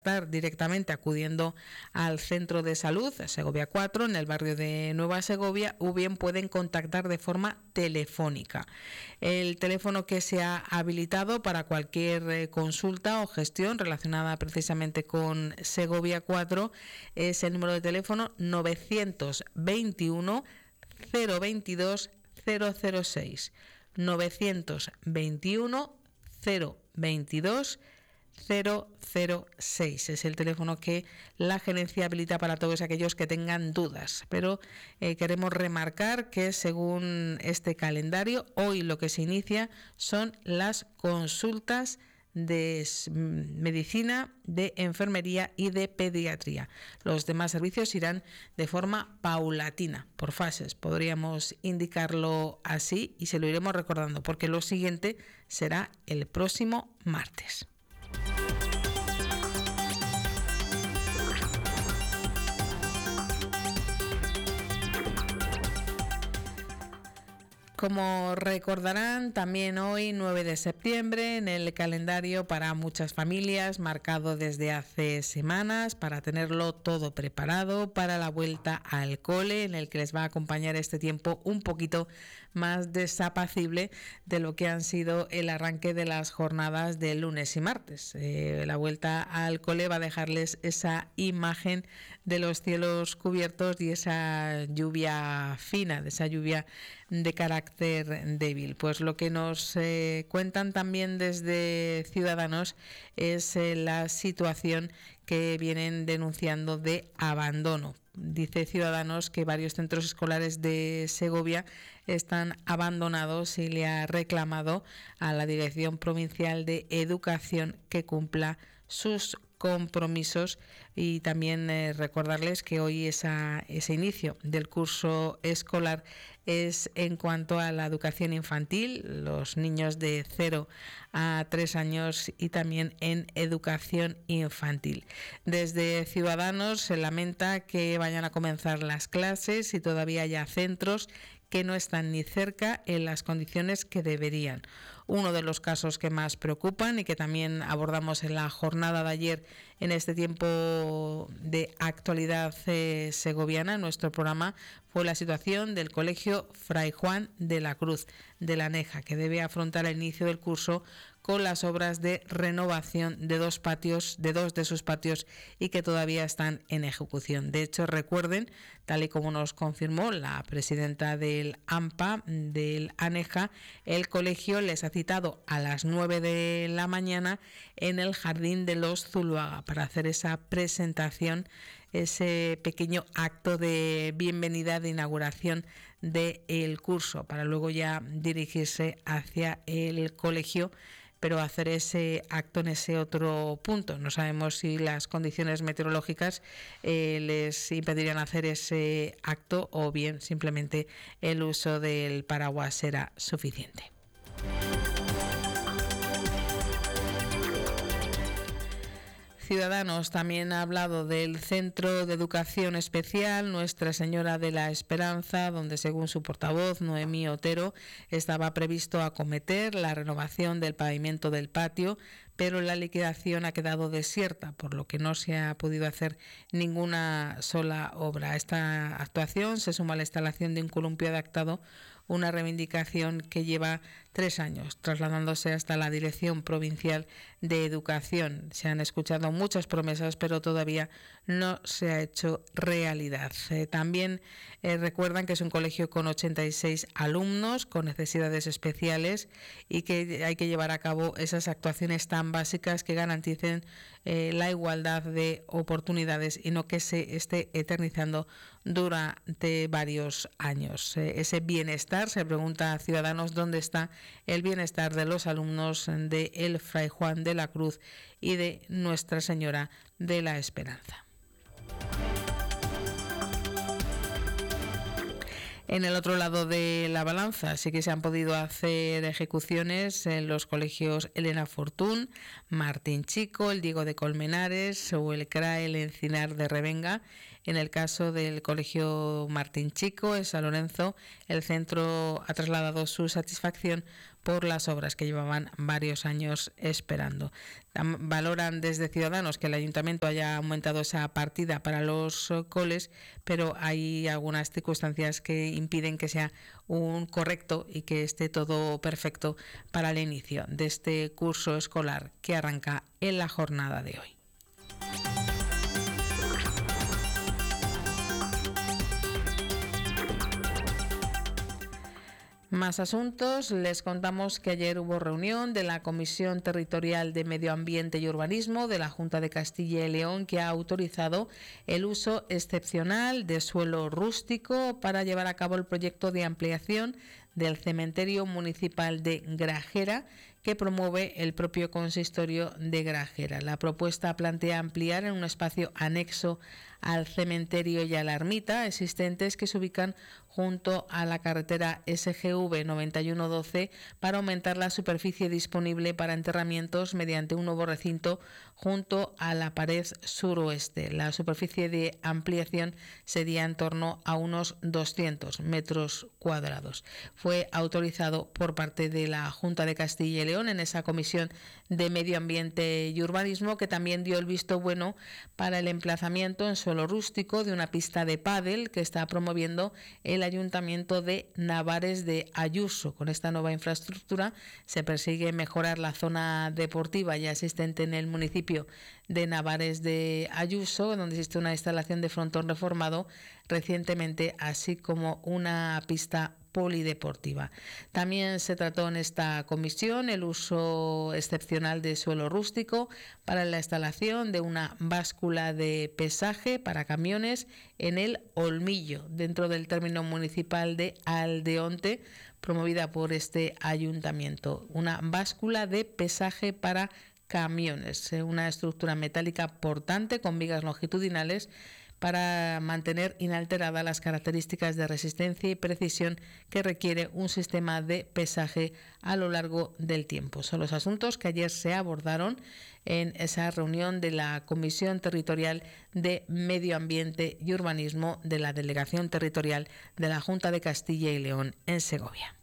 directamente acudiendo al centro de salud Segovia 4 en el barrio de Nueva Segovia, o bien pueden contactar de forma telefónica. El teléfono que se ha habilitado para cualquier consulta o gestión relacionada precisamente con Segovia 4 es el número de teléfono 921 022 006 921 022 006. Es el teléfono que la gerencia habilita para todos aquellos que tengan dudas, pero queremos remarcar que según este calendario, hoy lo que se inicia son las consultas de medicina, de enfermería y de pediatría. Los demás servicios irán de forma paulatina, por fases, podríamos indicarlo así, y se lo iremos recordando porque lo siguiente será el próximo martes. Como recordarán, también hoy, 9 de septiembre, en el calendario para muchas familias, marcado desde hace semanas, para tenerlo todo preparado para la vuelta al cole, en el que les va a acompañar este tiempo un poquito más desapacible de lo que han sido el arranque de las jornadas de lunes y martes. La vuelta al cole va a dejarles esa imagen de los cielos cubiertos y esa lluvia fina, de esa lluvia de carácter débil. Pues lo que nos cuentan también desde Ciudadanos es la situación que vienen denunciando de abandono. Dice Ciudadanos que varios centros escolares de Segovia están abandonados y le ha reclamado a la Dirección Provincial de Educación que cumpla sus compromisos, y también recordarles que hoy ese inicio del curso escolar es en cuanto a la educación infantil, los niños de 0 a 3 años, y también en educación infantil. Desde Ciudadanos se lamenta que vayan a comenzar las clases y todavía haya centros que no están ni cerca en las condiciones que deberían. Uno de los casos que más preocupan y que también abordamos en la jornada de ayer en este tiempo de actualidad segoviana en nuestro programa fue la situación del Colegio Fray Juan de la Cruz de la Neja, que debe afrontar el inicio del curso con las obras de renovación de dos de sus patios, y que todavía están en ejecución. De hecho, recuerden, tal y como nos confirmó la presidenta del AMPA, del ANEJA, el colegio les ha citado a las 9 de la mañana en el Jardín de los Zuluaga para hacer esa presentación, ese pequeño acto de bienvenida, de inauguración del curso, para luego ya dirigirse hacia el colegio, pero hacer ese acto en ese otro punto. No sabemos si las condiciones meteorológicas les impedirían hacer ese acto, o bien simplemente el uso del paraguas será suficiente. Ciudadanos también ha hablado del Centro de Educación Especial Nuestra Señora de la Esperanza, donde según su portavoz, Noemí Otero, estaba previsto acometer la renovación del pavimento del patio, pero la liquidación ha quedado desierta, por lo que no se ha podido hacer ninguna sola obra. Esta actuación se suma a la instalación de un columpio adaptado, una reivindicación que lleva 3 años, trasladándose hasta la Dirección Provincial de Educación. Se han escuchado muchas promesas, pero todavía no se ha hecho realidad. También recuerdan que es un colegio con 86 alumnos con necesidades especiales, y que hay que llevar a cabo esas actuaciones tan básicas que garanticen la igualdad de oportunidades y no que se esté eternizando durante varios años. Ese bienestar, se pregunta a Ciudadanos, ¿dónde está el bienestar de los alumnos de el Fray Juan de la Cruz y de Nuestra Señora de la Esperanza? En el otro lado de la balanza sí que se han podido hacer ejecuciones en los colegios Elena Fortún, Martín Chico, el Diego de Colmenares o el CRAE El Encinar de Revenga. En el caso del colegio Martín Chico, en San Lorenzo, el centro ha trasladado su satisfacción por las obras que llevaban varios años esperando. Valoran desde Ciudadanos que el Ayuntamiento haya aumentado esa partida para los coles, pero hay algunas circunstancias que impiden que sea un correcto y que esté todo perfecto para el inicio de este curso escolar que arranca en la jornada de hoy. Más asuntos. Les contamos que ayer hubo reunión de la Comisión Territorial de Medio Ambiente y Urbanismo de la Junta de Castilla y León, que ha autorizado el uso excepcional de suelo rústico para llevar a cabo el proyecto de ampliación del cementerio municipal de Grajera, que promueve el propio consistorio de Grajera. La propuesta plantea ampliar en un espacio anexo al cementerio y a la ermita existentes que se ubican junto a la carretera SGV 9112 para aumentar la superficie disponible para enterramientos mediante un nuevo recinto junto a la pared suroeste. La superficie de ampliación sería en torno a unos 200 metros cuadrados. Fue autorizado por parte de la Junta de Castilla y León en esa Comisión de Medio Ambiente y Urbanismo, que también dio el visto bueno para el emplazamiento en suelo rústico de una pista de pádel que está promoviendo el Ayuntamiento de Navares de Ayuso. Con esta nueva infraestructura se persigue mejorar la zona deportiva ya existente en el municipio de Navares de Ayuso, donde existe una instalación de frontón reformado recientemente, así como una pista polideportiva. También se trató en esta comisión el uso excepcional de suelo rústico para la instalación de una báscula de pesaje para camiones en el Olmillo, dentro del término municipal de Aldeonte, promovida por este ayuntamiento. Una báscula de pesaje para camiones, una estructura metálica portante con vigas longitudinales para mantener inalteradas las características de resistencia y precisión que requiere un sistema de pesaje a lo largo del tiempo. Son los asuntos que ayer se abordaron en esa reunión de la Comisión Territorial de Medio Ambiente y Urbanismo de la Delegación Territorial de la Junta de Castilla y León en Segovia.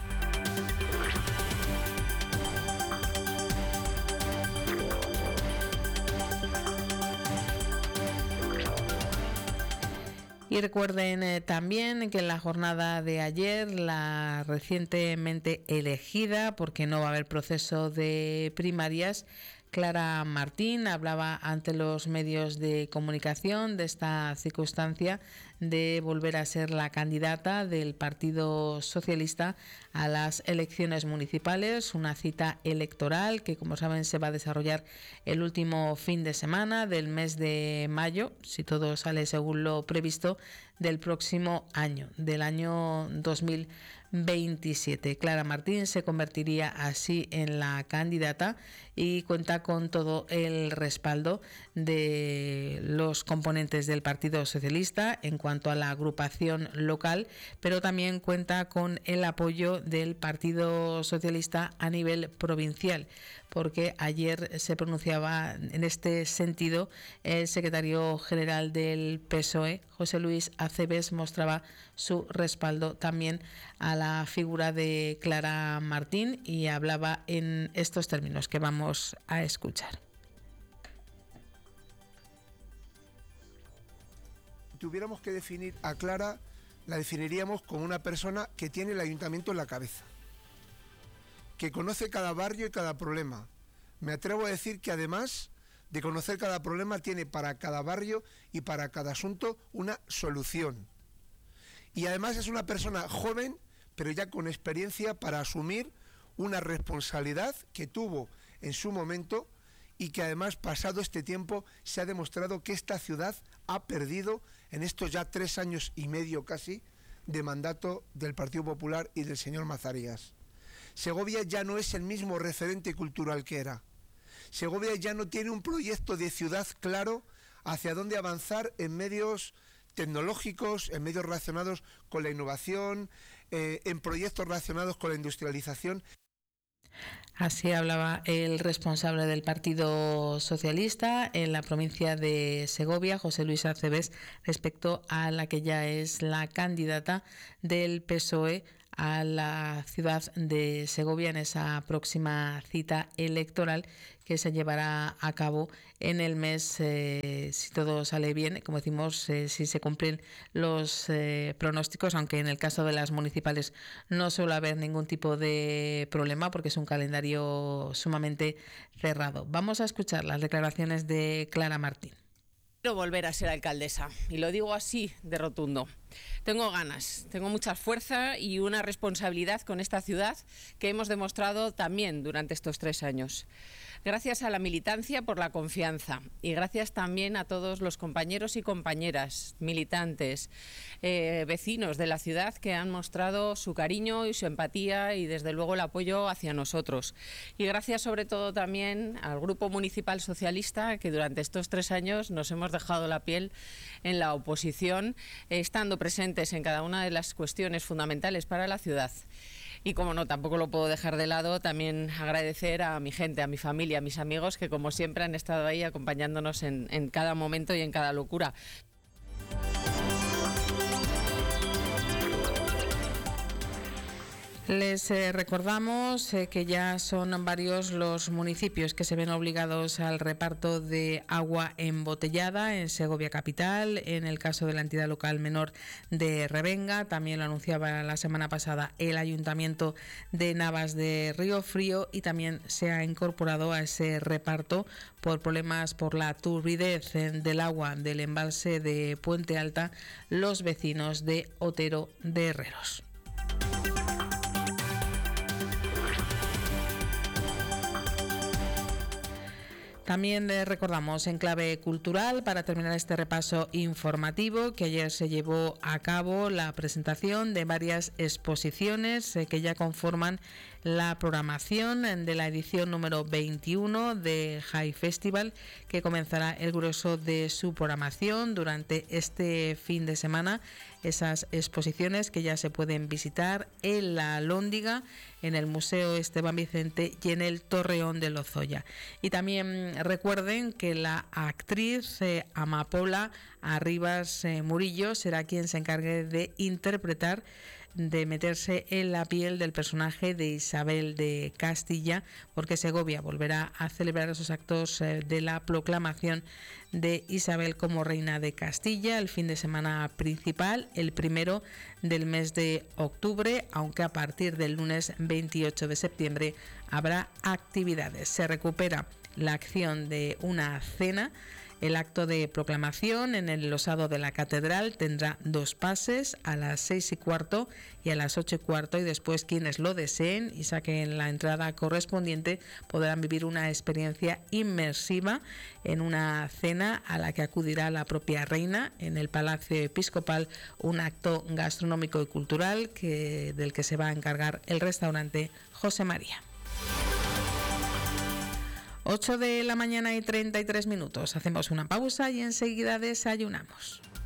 Y recuerden también que en la jornada de ayer la recientemente elegida, porque no va a haber proceso de primarias, Clara Martín hablaba ante los medios de comunicación de esta circunstancia de volver a ser la candidata del Partido Socialista a las elecciones municipales, una cita electoral que, como saben, se va a desarrollar el último fin de semana del mes de mayo, si todo sale según lo previsto, del próximo año, del año 2027. Clara Martín se convertiría así en la candidata y cuenta con todo el respaldo de los componentes del Partido Socialista en cuanto a la agrupación local, pero también cuenta con el apoyo del Partido Socialista a nivel provincial, porque ayer se pronunciaba en este sentido el secretario general del PSOE, José Luis Acebes, mostraba su respaldo también a la figura de Clara Martín y hablaba en estos términos que vamos a escuchar. Si tuviéramos que definir a Clara, la definiríamos como una persona que tiene el ayuntamiento en la cabeza, que conoce cada barrio y cada problema. Me atrevo a decir que además de conocer cada problema, tiene para cada barrio y para cada asunto una solución. Y además es una persona joven, pero ya con experiencia para asumir una responsabilidad que tuvo en su momento y que además, pasado este tiempo, se ha demostrado que esta ciudad ha perdido en estos ya 3 años y medio casi de mandato del Partido Popular y del señor Mazarías. Segovia ya no es el mismo referente cultural que era. Segovia ya no tiene un proyecto de ciudad claro hacia dónde avanzar en medios tecnológicos, en medios relacionados con la innovación, en proyectos relacionados con la industrialización. Así hablaba el responsable del Partido Socialista en la provincia de Segovia, José Luis Acebes, respecto a la que ya es la candidata del PSOE a la ciudad de Segovia en esa próxima cita electoral que se llevará a cabo en el mes, si todo sale bien, como decimos, si se cumplen los pronósticos, aunque en el caso de las municipales no suele haber ningún tipo de problema porque es un calendario sumamente cerrado. Vamos a escuchar las declaraciones de Clara Martín. Quiero volver a ser alcaldesa, y lo digo así de rotundo. Tengo ganas, tengo mucha fuerza y una responsabilidad con esta ciudad que hemos demostrado también durante estos 3 años. Gracias a la militancia por la confianza y gracias también a todos los compañeros y compañeras, militantes, vecinos de la ciudad que han mostrado su cariño y su empatía y desde luego el apoyo hacia nosotros. Y gracias sobre todo también al Grupo Municipal Socialista que durante estos 3 años nos hemos dejado la piel en la oposición, estando presentes en cada una de las cuestiones fundamentales para la ciudad. Y como no, tampoco lo puedo dejar de lado, también agradecer a mi gente, a mi familia, a mis amigos que como siempre han estado ahí acompañándonos en cada momento y en cada locura. Les recordamos que ya son varios los municipios que se ven obligados al reparto de agua embotellada en Segovia capital, en el caso de la entidad local menor de Revenga, también lo anunciaba la semana pasada el Ayuntamiento de Navas de Río Frío y también se ha incorporado a ese reparto por problemas por la turbidez del agua del embalse de Puente Alta los vecinos de Otero de Herreros. También recordamos en clave cultural, para terminar este repaso informativo, que ayer se llevó a cabo la presentación de varias exposiciones que ya conforman la programación de la edición número 21 de High Festival, que comenzará el grueso de su programación durante este fin de semana. Esas exposiciones que ya se pueden visitar en la Alhóndiga, en el Museo Esteban Vicente y en el Torreón de Lozoya. Y también recuerden que la actriz Amapola Arribas Murillo será quien se encargue de interpretar, de meterse en la piel del personaje de Isabel de Castilla, porque Segovia volverá a celebrar esos actos de la proclamación de Isabel como reina de Castilla el fin de semana principal, el 1 del mes de octubre, aunque a partir del lunes 28 de septiembre habrá actividades. Se recupera la acción de una cena. El acto de proclamación en el losado de la catedral tendrá 2 pases, a las 6:15 y a las 8:15, y después quienes lo deseen y saquen la entrada correspondiente podrán vivir una experiencia inmersiva en una cena a la que acudirá la propia reina en el Palacio Episcopal, un acto gastronómico y cultural del que se va a encargar el restaurante José María. 8 de la mañana y 33 minutos. Hacemos una pausa y enseguida desayunamos.